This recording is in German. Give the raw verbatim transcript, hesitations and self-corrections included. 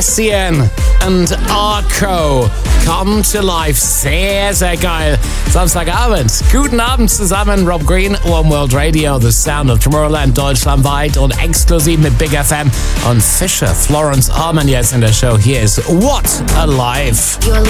Essien und Arco. Come to Life. Sehr, sehr geil. Samstagabend. Guten Abend zusammen. Rob Green, One World Radio, The Sound of Tomorrowland, deutschlandweit und exklusiv mit Big F M und Fisher. Florence Arman jetzt in der Show. Hier ist What a Life. You're